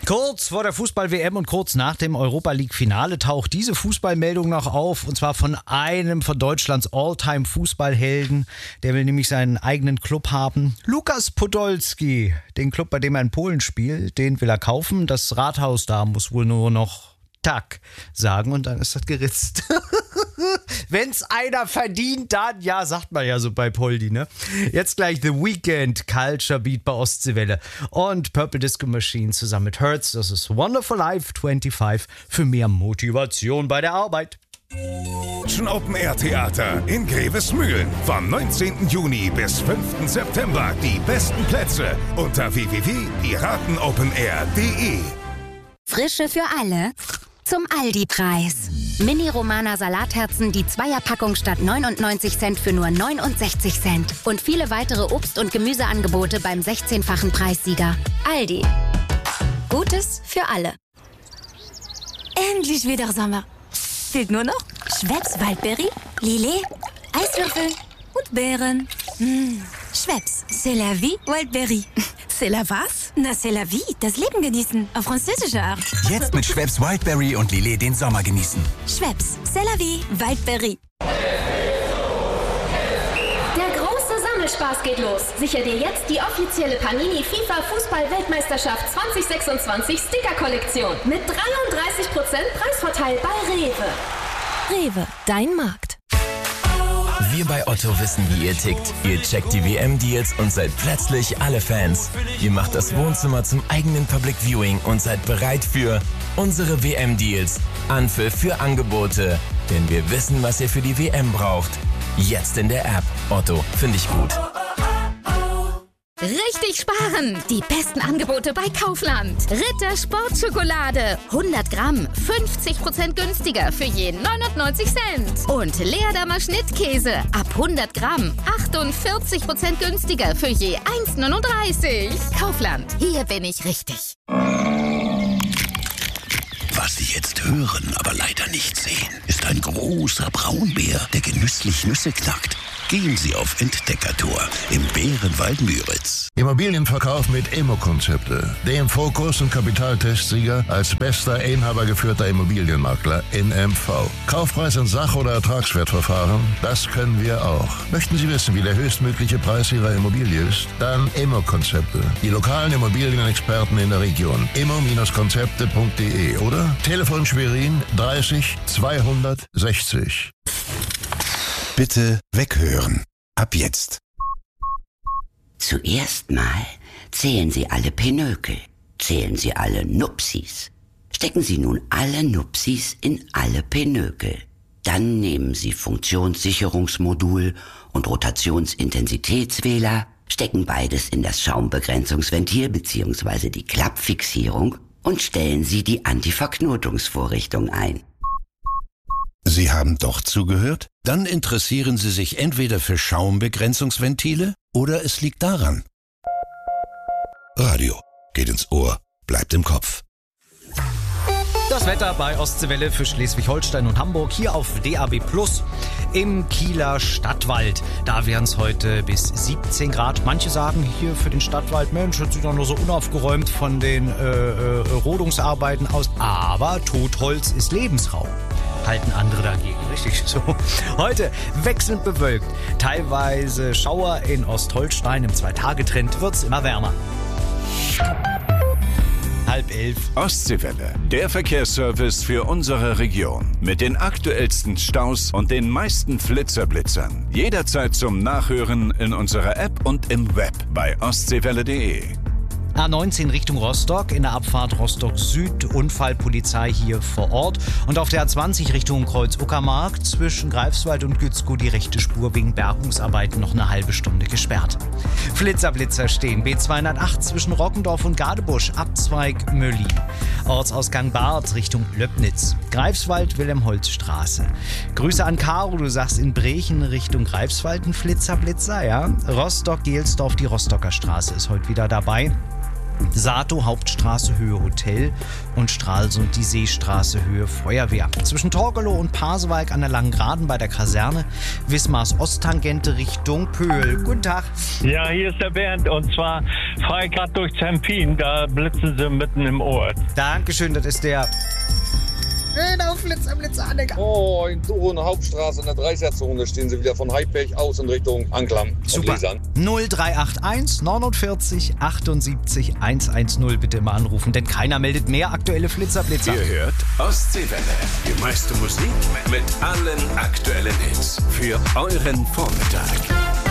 Kurz vor der Fußball-WM und kurz nach dem Europa-League-Finale taucht diese Fußballmeldung noch auf. Und zwar von einem von Deutschlands All-Time-Fußballhelden. Der will nämlich seinen eigenen Club haben. Lukas Podolski, den Club, bei dem er in Polen spielt, den will er kaufen. Das Rathaus da muss wohl nur noch Tack sagen und dann ist das geritzt. Wenn's einer verdient, dann, ja, sagt man ja so bei Poldi, ne? Jetzt gleich The Weeknd, Culture Beat bei Ostseewelle und Purple Disco Machine zusammen mit Hertz. Das ist Wonderful Life 25 für mehr Motivation bei der Arbeit. Open Air Theater in Grevesmühlen. Vom 19. Juni bis 5. September die besten Plätze unter www.piratenopenair.de. Frische für alle zum Aldi-Preis. Mini-Romana Salatherzen, die Zweierpackung statt 99 Cent für nur 69 Cent. Und viele weitere Obst- und Gemüseangebote beim 16-fachen Preissieger. Aldi. Gutes für alle. Endlich wieder Sommer. Fehlt nur noch Schweppes Waldbeere, Lillet, Eiswürfel und Beeren. Schweppes, c'est la vie, Waldbeere. C'est la was? Na, c'est la vie, das Leben genießen, auf französische Art. Jetzt mit Schweppes Wildberry und Lillet den Sommer genießen. Schweppes, c'est la vie, Waldbeere. Der große Sammelspaß geht los. Sichere dir jetzt die offizielle Panini FIFA Fußball-Weltmeisterschaft 2026 Sticker-Kollektion mit 33% Preisvorteil bei Rewe. Rewe, dein Markt. Wir bei Otto wissen, wie ihr tickt. Ihr checkt die WM-Deals und seid plötzlich alle Fans. Ihr macht das Wohnzimmer zum eigenen Public Viewing und seid bereit für unsere WM-Deals. Anpfiff für Angebote. Denn wir wissen, was ihr für die WM braucht. Jetzt in der App. Otto, finde ich gut. Richtig sparen! Die besten Angebote bei Kaufland. Ritter Sportschokolade. 100 Gramm, 50% günstiger für je 99 Cent. Und Leerdammer Schnittkäse. Ab 100 Gramm, 48% günstiger für je 1,39. Kaufland, hier bin ich richtig. Was Sie jetzt hören, aber leider nicht sehen, ist ein großer Braunbär, der genüsslich Nüsse knackt. Gehen Sie auf Entdeckertour im Bärenwald Müritz. Immobilienverkauf mit Immo-Konzepte. Dem Fokus- und Kapitaltestsieger als bester inhabergeführter Immobilienmakler in MV. Kaufpreis in Sach- oder Ertragswertverfahren, das können wir auch. Möchten Sie wissen, wie der höchstmögliche Preis Ihrer Immobilie ist? Dann Immo-Konzepte. Die lokalen Immobilienexperten in der Region. immo-konzepte.de oder Telefon Schwerin 30 260. Bitte weghören. Ab jetzt. Zuerst mal zählen Sie alle Pinökel. Zählen Sie alle Nupsis. Stecken Sie nun alle Nupsis in alle Pinökel. Dann nehmen Sie Funktionssicherungsmodul und Rotationsintensitätswähler, stecken beides in das Schaumbegrenzungsventil bzw. die Klappfixierung und stellen Sie die Antiverknotungsvorrichtung ein. Sie haben doch zugehört? Dann interessieren Sie sich entweder für Schaumbegrenzungsventile oder es liegt daran. Radio geht ins Ohr, bleibt im Kopf. Das Wetter bei Ostseewelle für Schleswig-Holstein und Hamburg hier auf DAB+ im Kieler Stadtwald. Da wären es heute bis 17 Grad. Manche sagen hier für den Stadtwald, Mensch, das sieht doch nur so unaufgeräumt von den Rodungsarbeiten aus. Aber Totholz ist Lebensraum. Halten andere dagegen, richtig so. Heute wechselnd bewölkt, teilweise Schauer in Ostholstein. Im 2-Tage-Trend wird's immer wärmer. 10:30. Ostseewelle, der Verkehrsservice für unsere Region. Mit den aktuellsten Staus und den meisten Flitzerblitzern. Jederzeit zum Nachhören in unserer App und im Web bei ostseewelle.de. A19 Richtung Rostock, in der Abfahrt Rostock Süd, Unfallpolizei hier vor Ort. Und auf der A20 Richtung Kreuz-Uckermark zwischen Greifswald und Gützkow die rechte Spur wegen Bergungsarbeiten noch eine halbe Stunde gesperrt. Flitzer stehen, B208 zwischen Rockendorf und Gadebusch, Abzweig Möllin. Ortsausgang Barth Richtung Löbnitz. Greifswald, Wilhelm-Holz-Straße. Grüße an Caro, du sagst in Brechen Richtung Greifswald ein Flitzer, ja. Rostock-Gelsdorf, die Rostocker Straße ist heute wieder dabei. Sato, Hauptstraße, Höhe Hotel und Stralsund, die Seestraße, Höhe Feuerwehr. Zwischen Torgelow und Pasewalk an der Langen Geraden bei der Kaserne, Wismars Osttangente Richtung Pöhl. Guten Tag. Ja, hier ist der Bernd und zwar fahre ich gerade durch Zempin, da blitzen sie mitten im Ort. Dankeschön, das ist der... Genau, Blitzer-Anhänger. Oh, in Duren Hauptstraße in der 30er-Zone stehen sie wieder von Heidberg aus in Richtung Anklam. Super. 0381 49 78 110 bitte immer anrufen, denn keiner meldet mehr aktuelle Flitzer. Ihr hört Ostseewelle. Die meiste Musik mit allen aktuellen Hits für euren Vormittag.